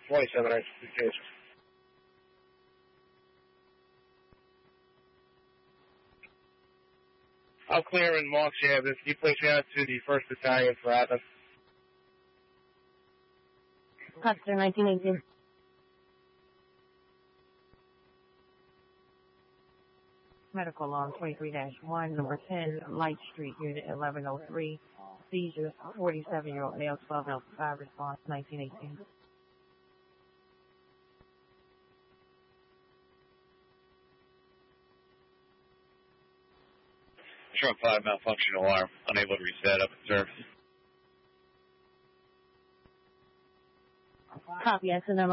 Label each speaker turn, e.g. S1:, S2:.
S1: 27 active cases. I'll clear in Marks Avenue. Can you place me out to the 1st Battalion for Athens?
S2: Officer 1918. Medical alarm 23-1, number 10, Light Street, unit 1103. Seizures, 47-year-old male, 1205, response 1918.
S3: Trump 5 malfunction alarm, unable to reset up in service.
S2: Copy, SNM